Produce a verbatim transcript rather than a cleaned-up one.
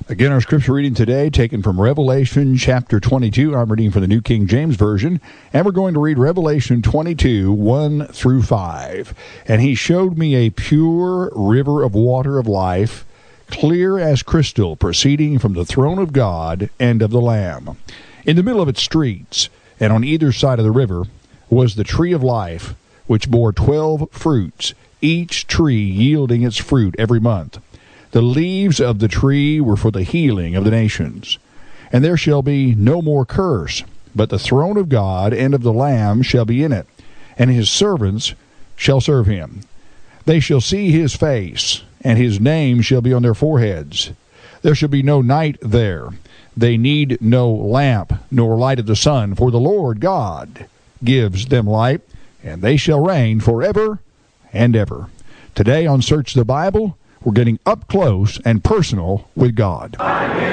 Again, our scripture reading today taken from Revelation chapter twenty-two. I'm reading from the New King James Version, and we're going to read Revelation twenty-two, one through five. And he showed me a pure river of water of life, clear as crystal, proceeding from the throne of God and of the Lamb. In the middle of its streets, and on either side of the river, was the tree of life, which bore twelve fruits, each tree yielding its fruit every month. The leaves of the tree were for the healing of the nations. And there shall be no more curse, but the throne of God and of the Lamb shall be in it, and his servants shall serve him. They shall see his face, and his name shall be on their foreheads. There shall be no night there. They need no lamp, nor light of the sun, for the Lord God gives them light, and they shall reign forever and ever. Today on Search the Bible, we're getting up close and personal with God.